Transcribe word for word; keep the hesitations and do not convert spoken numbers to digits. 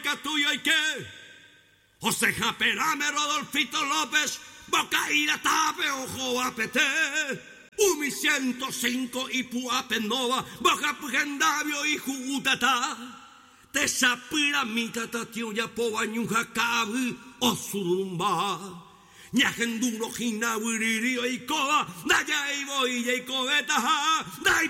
Boca tuyo y qué. José Japerame, Rodolfito López, Boca Ira Tape, Ojo Apete. Umi ciento cinco y Puapenova, Boca Pugendavio y Jugutata. Tesapira mitata tioya poba nyuhakabu osurumba. Ñagenduro hina wiririo y koba, daya y boy y kobeta,